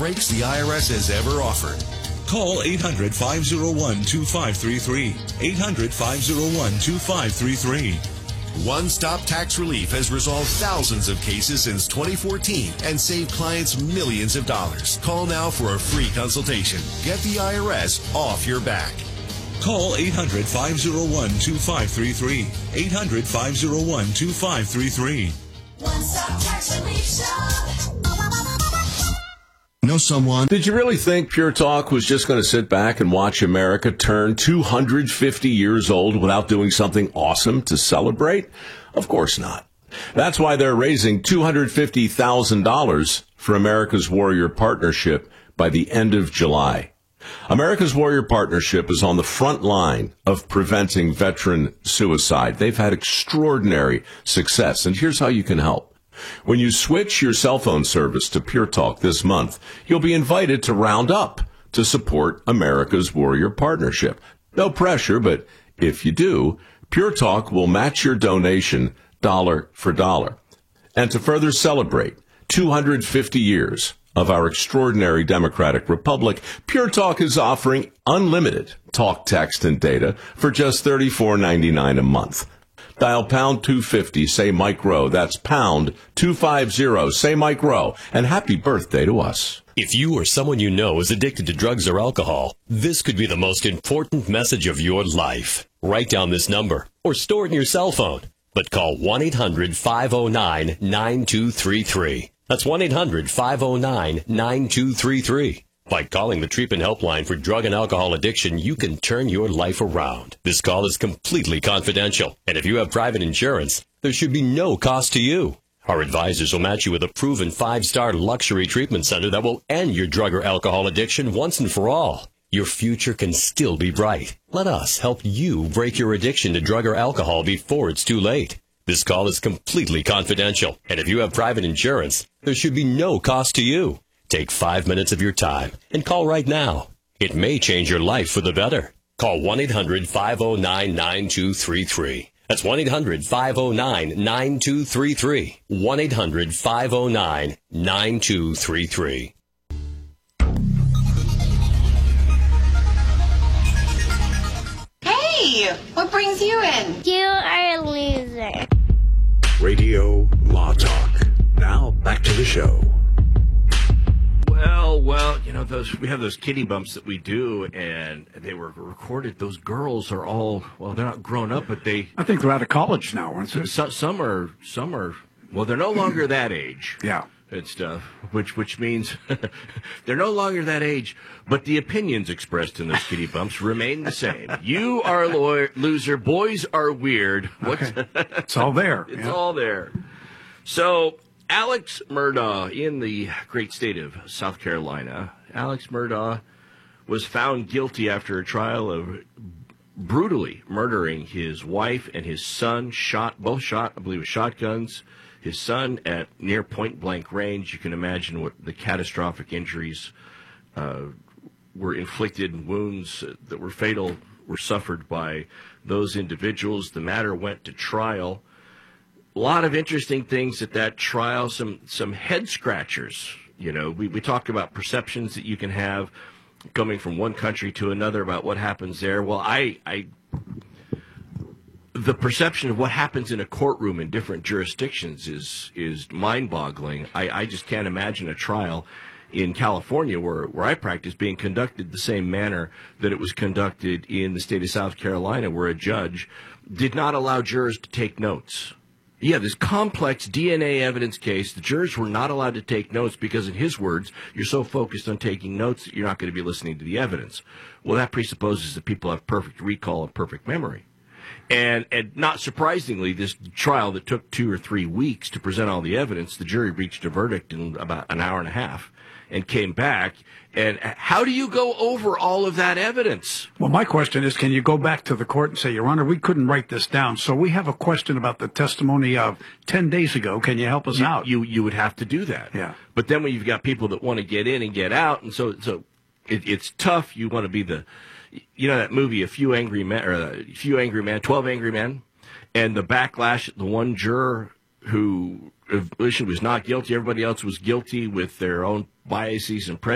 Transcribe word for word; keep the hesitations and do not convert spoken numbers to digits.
breaks the I R S has ever offered. Call eight hundred, five oh one, two five three three. eight hundred, five oh one, two five three three. One-Stop Tax Relief has resolved thousands of cases since twenty fourteen and saved clients millions of dollars. Call now for a free consultation. Get the I R S off your back. Call eight hundred, five oh one, two five three three. eight hundred, five oh one, two five three three. One-Stop Tax Relief Shop. Know someone? Did you really think Pure Talk was just going to sit back and watch America turn two hundred fifty years old without doing something awesome to celebrate? Of course not. That's why they're raising two hundred fifty thousand dollars for America's Warrior Partnership by the end of July. America's Warrior Partnership is on the front line of preventing veteran suicide. They've had extraordinary success, and here's how you can help. When you switch your cell phone service to Pure Talk this month, you'll be invited to round up to support America's Warrior Partnership. No pressure, but if you do, Pure Talk will match your donation dollar for dollar. And to further celebrate two hundred fifty years of our extraordinary democratic republic, Pure Talk is offering unlimited talk, text, and data for just thirty-four ninety-nine a month. Dial pound two fifty, say Mike Rowe. That's pound two fifty, say Mike Rowe. And happy birthday to us. If you or someone you know is addicted to drugs or alcohol, this could be the most important message of your life. Write down this number or store it in your cell phone. But call one eight hundred, five oh nine, nine two three three. That's one eight hundred, five oh nine, nine two three three. By calling the treatment helpline for drug and alcohol addiction, you can turn your life around. This call is completely confidential, and if you have private insurance, there should be no cost to you. Our advisors will match you with a proven five-star luxury treatment center that will end your drug or alcohol addiction once and for all. Your future can still be bright. Let us help you break your addiction to drug or alcohol before it's too late. This call is completely confidential, and if you have private insurance, there should be no cost to you. Take five minutes of your time and call right now. It may change your life for the better. Call one eight hundred, five oh nine, nine two three three. That's one eight hundred, five oh nine, nine two three three. one eight hundred, five oh nine, nine two three three. Hey, what brings you in? You are a loser. Radio Law Talk. Now back to the show. Well, well, you know, those we have those kitty bumps that we do, and they were recorded. Those girls are all, well, they're not grown up, but they... I think they're out of college now, aren't they? So, some are, some are, well, they're no longer that age. Yeah. And stuff, which which means they're no longer that age, but the opinions expressed in those kitty bumps remain the same. You are a lawyer, loser. Boys are weird. What's okay. It's all there. It's yeah. all there. So... Alex Murdaugh in the great state of South Carolina. Alex Murdaugh was found guilty after a trial of brutally murdering his wife and his son, shot, both shot, I believe, with shotguns. His son at near point-blank range. You can imagine what the catastrophic injuries uh, were inflicted, wounds that were fatal were suffered by those individuals. The matter went to trial. A lot of interesting things at that trial, some some head scratchers. You know, we, we talk about perceptions that you can have coming from one country to another about what happens there. Well, I, I the perception of what happens in a courtroom in different jurisdictions is is mind-boggling. I, I just can't imagine a trial in California, where, where I practice, being conducted the same manner that it was conducted in the state of South Carolina, where a judge did not allow jurors to take notes. Yeah, this complex D N A evidence case, the jurors were not allowed to take notes because, in his words, you're so focused on taking notes that you're not going to be listening to the evidence. Well, that presupposes that people have perfect recall and perfect memory. And, and not surprisingly, this trial that took two or three weeks to present all the evidence, the jury reached a verdict in about an hour and a half and came back. And how do you go over all of that evidence? Well, my question is, can you go back to the court and say, Your Honor, we couldn't write this down, so we have a question about the testimony of ten days ago. Can you help us you, out? You you would have to do that. Yeah. But then when you've got people that want to get in and get out, and so so it, it's tough. You want to be the, you know, that movie, A Few Angry Men, or A Few Angry Men, twelve Angry Men, and the backlash, the one juror who was not guilty, everybody else was guilty with their own biases and prejudices.